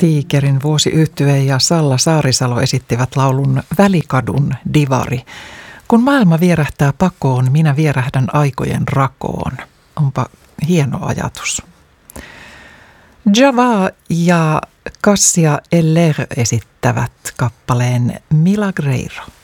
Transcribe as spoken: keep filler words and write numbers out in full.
Tiikerin vuosiyhtye ja Salla Saarisalo esittivät laulun Välikadun divari. Kun maailma vierähtää pakoon, minä vierähdän aikojen rakoon. Onpa hieno ajatus. Java ja Cassia Eller esittävät kappaleen Milagreiro.